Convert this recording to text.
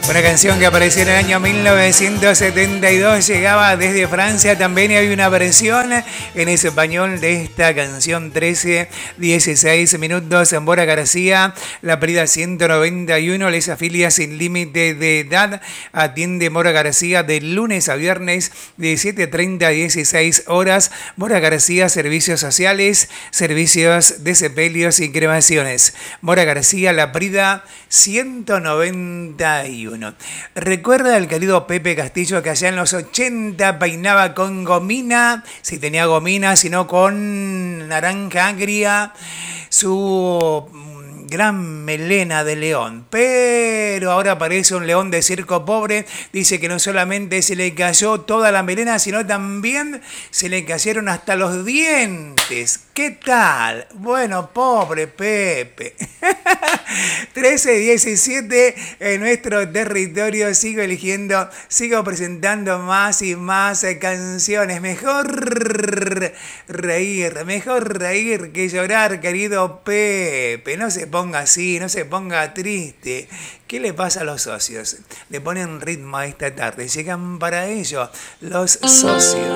Una canción que apareció en el año 1972, llegaba desde Francia también y hay una versión en español de esta canción. 13-16 minutos en Bora García, la Prida 191, les afilia sin límite de edad. Atiende Mora García de lunes a viernes de 7:30 a 16 horas. Mora García, servicios sociales, servicios de sepelios y cremaciones. Mora García, la Prida 191. Recuerda el querido Pepe Castillo que allá en los 80 peinaba con gomina, si tenía gomina, sino con naranja agria, su gran melena de león, pero ahora parece un león de circo pobre. Dice que no solamente se le cayó toda la melena, sino también se le cayeron hasta los dientes. ¿Qué tal? Bueno, pobre Pepe. 13-17 en nuestro territorio. Sigo eligiendo, sigo presentando más y más canciones. Mejor reír que llorar, querido Pepe. No se ponga así, no se ponga triste. ¿Qué le pasa a los socios? Le ponen ritmo a esta tarde. Llegan para ello los socios.